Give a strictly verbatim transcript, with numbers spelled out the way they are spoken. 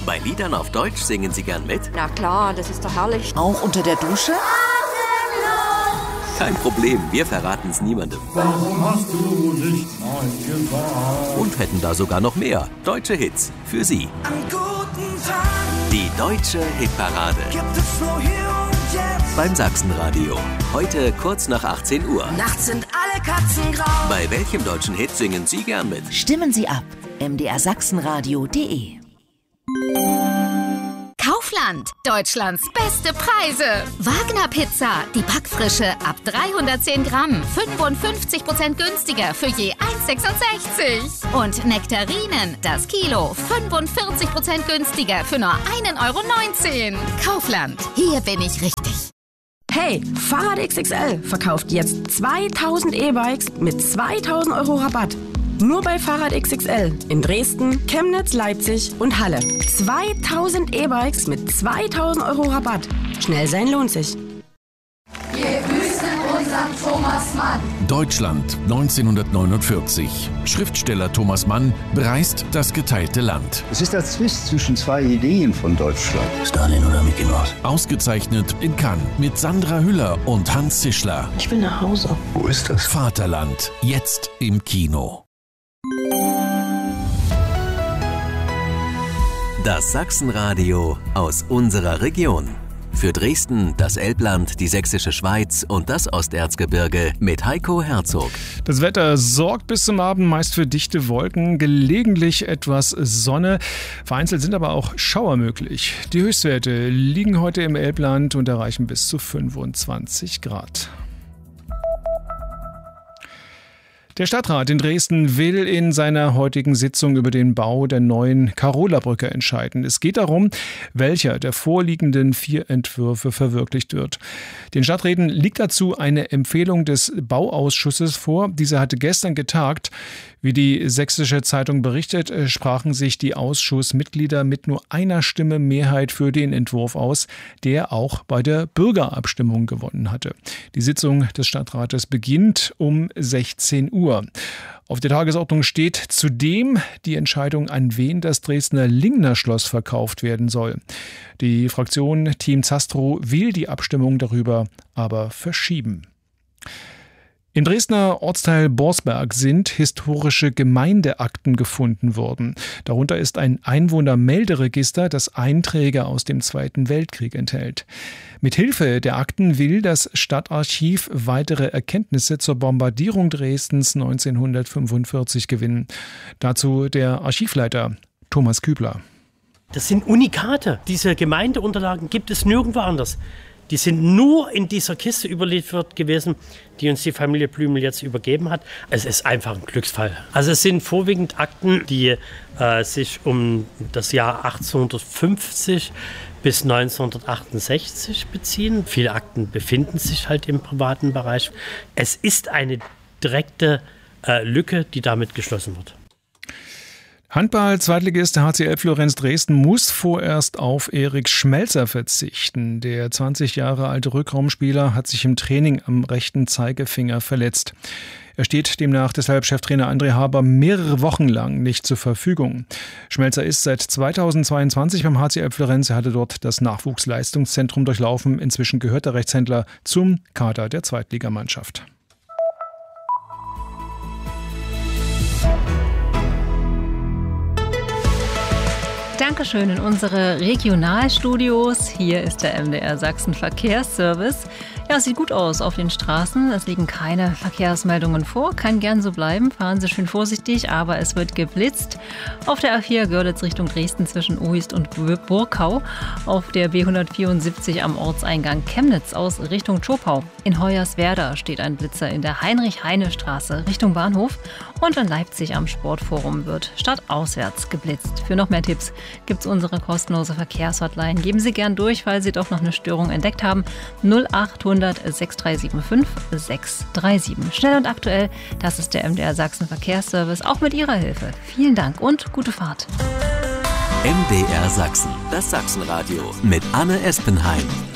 Bei Liedern auf Deutsch singen Sie gern mit? Na klar, das ist doch herrlich. Auch unter der Dusche? Kein Problem, wir verraten es niemandem. Warum hast du nicht Nein gesagt? Und hätten da sogar noch mehr deutsche Hits für Sie. An guten Tagen Die Deutsche Hitparade. gibt es nur hier und jetzt. Beim Sachsenradio. Heute kurz nach achtzehn Uhr. Nachts sind alle Katzen grau. Bei welchem deutschen Hit singen Sie gern mit? Stimmen Sie ab. m d r sachsenradio punkt d e Kaufland, Deutschlands beste Preise. Wagner Pizza, die Backfrische ab dreihundertzehn Gramm, fünfundfünfzig Prozent günstiger für je eins sechsundsechzig. Und Nektarinen, das Kilo, fünfundvierzig Prozent günstiger für nur ein Euro neunzehn. Kaufland, hier bin ich richtig. Hey, Fahrrad X X L verkauft jetzt zweitausend E-Bikes mit zweitausend Euro Rabatt. Nur bei Fahrrad X X L in Dresden, Chemnitz, Leipzig und Halle. zweitausend E-Bikes mit zweitausend Euro Rabatt. Schnell sein lohnt sich. Wir grüßen unseren Thomas Mann. Deutschland neunzehnhundertneunundvierzig. Schriftsteller Thomas Mann bereist das geteilte Land. Es ist der Zwist zwischen zwei Ideen von Deutschland. Stalin oder Mickey Mouse? Ausgezeichnet in Cannes mit Sandra Hüller und Hans Zischler. Ich will nach Hause. Wo ist das? Vaterland, jetzt im Kino. Das Sachsenradio aus unserer Region. Für Dresden, das Elbland, die Sächsische Schweiz und das Osterzgebirge mit Heiko Herzog. Das Wetter sorgt bis zum Abend meist für dichte Wolken, gelegentlich etwas Sonne. Vereinzelt sind aber auch Schauer möglich. Die Höchstwerte liegen heute im Elbland und erreichen bis zu fünfundzwanzig Grad. Der Stadtrat in Dresden will in seiner heutigen Sitzung über den Bau der neuen Karola-Brücke entscheiden. Es geht darum, welcher der vorliegenden vier Entwürfe verwirklicht wird. Den Stadträten liegt dazu eine Empfehlung des Bauausschusses vor. Dieser hatte gestern getagt. Wie die Sächsische Zeitung berichtet, sprachen sich die Ausschussmitglieder mit nur einer Stimme Mehrheit für den Entwurf aus, der auch bei der Bürgerabstimmung gewonnen hatte. Die Sitzung des Stadtrates beginnt um sechzehn Uhr. Auf der Tagesordnung steht zudem die Entscheidung, an wen das Dresdner Lingner Schloss verkauft werden soll. Die Fraktion Team Zastro will die Abstimmung darüber aber verschieben. Im Dresdner Ortsteil Borsberg sind historische Gemeindeakten gefunden worden. Darunter ist ein Einwohnermelderegister, das Einträge aus dem Zweiten Weltkrieg enthält. Mithilfe der Akten will das Stadtarchiv weitere Erkenntnisse zur Bombardierung Dresdens neunzehnhundertfünfundvierzig gewinnen. Dazu der Archivleiter Thomas Kübler. Das sind Unikate. Diese Gemeindeunterlagen gibt es nirgendwo anders. Die sind nur in dieser Kiste überliefert gewesen, die uns die Familie Blümel jetzt übergeben hat. Es ist einfach ein Glücksfall. Also es sind vorwiegend Akten, die äh, sich um das Jahr achtzehnhundertfünfzig bis neunzehnhundertachtundsechzig beziehen. Viele Akten befinden sich halt im privaten Bereich. Es ist eine direkte äh, Lücke, die damit geschlossen wird. Handball-Zweitligist H C L Florenz Dresden muss vorerst auf Erik Schmelzer verzichten. Der zwanzig Jahre alte Rückraumspieler hat sich im Training am rechten Zeigefinger verletzt. Er steht demnach deshalb Cheftrainer André Haber mehrere Wochen lang nicht zur Verfügung. Schmelzer ist seit zweitausendzweiundzwanzig beim H C L Florenz. Er hatte dort das Nachwuchsleistungszentrum durchlaufen. Inzwischen gehört der Rechtshändler zum Kader der Zweitligamannschaft. Dankeschön in unsere Regionalstudios. Hier ist der M D R Sachsen Verkehrsservice. Ja, es sieht gut aus auf den Straßen. Es liegen keine Verkehrsmeldungen vor. Kann gern so bleiben. Fahren Sie schön vorsichtig, aber es wird geblitzt. Auf der A vier Görlitz Richtung Dresden zwischen Oist und Burkau. Auf der B hundertvierundsiebzig am Ortseingang Chemnitz aus Richtung Zschopau. In Hoyerswerda steht ein Blitzer in der Heinrich-Heine-Straße Richtung Bahnhof. Und in Leipzig am Sportforum wird stadtauswärts geblitzt. Für noch mehr Tipps gibt es unsere kostenlose Verkehrshotline. Geben Sie gern durch, falls Sie doch noch eine Störung entdeckt haben. null achthundert sechs drei sieben fünf sechs drei sieben. Schnell und aktuell, das ist der M D R Sachsen Verkehrsservice, auch mit Ihrer Hilfe. Vielen Dank und gute Fahrt. M D R Sachsen, das Sachsenradio mit Anne Espenheim.